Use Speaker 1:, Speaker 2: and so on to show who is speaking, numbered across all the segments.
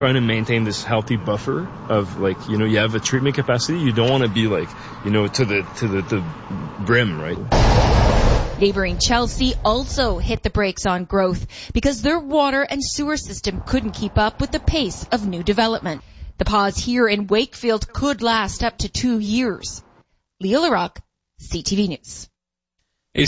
Speaker 1: trying to maintain this healthy buffer of you have a treatment capacity. You don't want to be to the brim, right?
Speaker 2: Neighboring Chelsea also hit the brakes on growth because their water and sewer system couldn't keep up with the pace of new development. The pause here in Wakefield could last up to 2 years. Leah Larocque, CTV News.
Speaker 3: A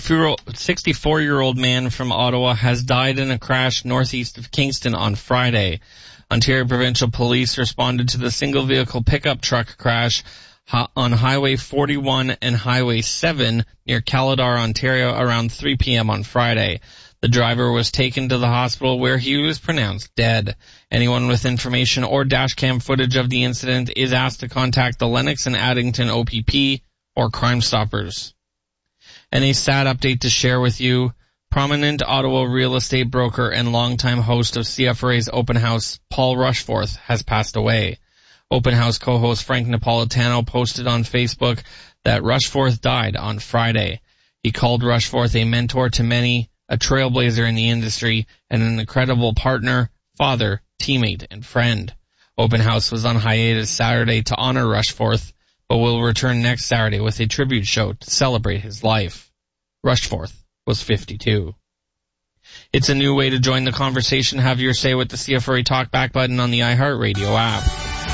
Speaker 3: 64-year-old man from Ottawa has died in a crash northeast of Kingston on Friday. Ontario Provincial Police responded to the single-vehicle pickup truck crash on Highway 41 and Highway 7 near Caledar, Ontario, around 3 p.m. on Friday. The driver was taken to the hospital where he was pronounced dead. Anyone with information or dashcam footage of the incident is asked to contact the Lennox and Addington OPP or Crime Stoppers. And a sad update to share with you. Prominent Ottawa real estate broker and longtime host of CFRA's Open House, Paul Rushforth, has passed away. Open House co-host Frank Napolitano posted on Facebook that Rushforth died on Friday. He called Rushforth a mentor to many, a trailblazer in the industry, and an incredible partner, father, teammate, and friend. Open House was on hiatus Saturday to honor Rushforth, but will return next Saturday with a tribute show to celebrate his life. Rushforth was 52. It's a new way to join the conversation. Have your say with the CFRA Talkback button on the iHeartRadio app.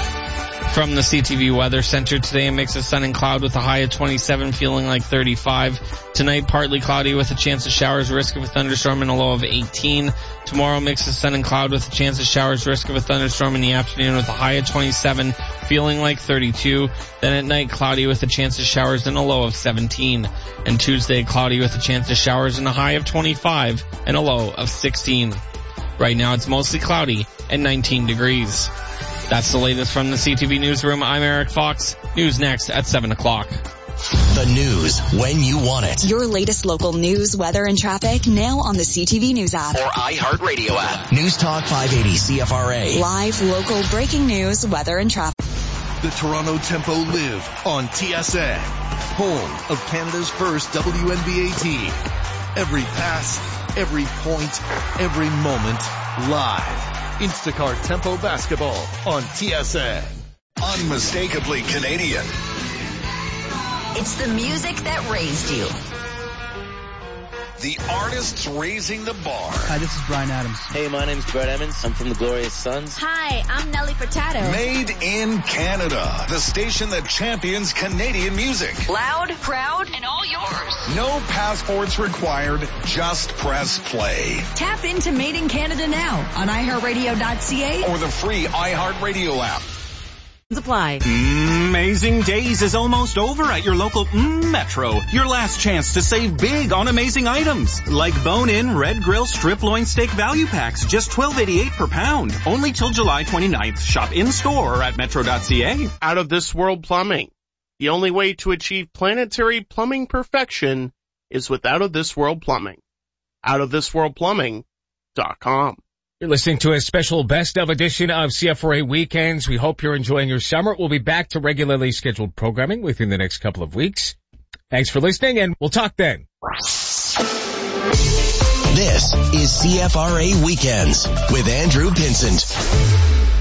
Speaker 3: From the CTV Weather Center today, a mix of sun and cloud with a high of 27, feeling like 35. Tonight, partly cloudy with a chance of showers, risk of a thunderstorm, and a low of 18. Tomorrow, mix of sun and cloud with a chance of showers, risk of a thunderstorm in the afternoon with a high of 27, feeling like 32. Then at night, cloudy with a chance of showers and a low of 17. And Tuesday, cloudy with a chance of showers and a high of 25 and a low of 16. Right now, it's mostly cloudy and 19 degrees. That's the latest from the CTV Newsroom. I'm Eric Fox. News next at 7 o'clock.
Speaker 4: The news when you want it.
Speaker 5: Your latest local news, weather, and traffic now on the CTV News app.
Speaker 4: Or iHeartRadio app. News Talk 580 CFRA.
Speaker 5: Live, local, breaking news, weather, and traffic.
Speaker 6: The Toronto Tempo live on TSN. Home of Canada's first WNBA team. Every pass, every point, every moment, live. Instacart Tempo Basketball on TSN.
Speaker 7: Unmistakably Canadian.
Speaker 8: It's the music that raised you.
Speaker 7: The artists raising the bar.
Speaker 9: Hi, this is Bryan Adams.
Speaker 10: Hey, my name's Brett Emmons. I'm from the Glorious Sons.
Speaker 8: Hi, I'm Nelly Furtado.
Speaker 7: Made in Canada. The station that champions Canadian music.
Speaker 8: Loud, proud, and all yours.
Speaker 7: No passports required. Just press play.
Speaker 8: Tap into Made in Canada now on iHeartRadio.ca
Speaker 7: or the free iHeartRadio app.
Speaker 8: Apply.
Speaker 11: Amazing Days is almost over at your local Metro. Your last chance to save big on amazing items like bone-in red grill strip loin steak value packs, just $12.88 per pound. Only till July 29th. Shop in-store or at metro.ca.
Speaker 12: Out of This World Plumbing. The only way to achieve planetary plumbing perfection is with Out of This World Plumbing. outofthisworldplumbing.com.
Speaker 13: You're listening to a special best of edition of CFRA Weekends. We hope you're enjoying your summer. We'll be back to regularly scheduled programming within the next couple of weeks. Thanks for listening, and we'll talk then.
Speaker 4: This is CFRA Weekends with Andrew Pinsent.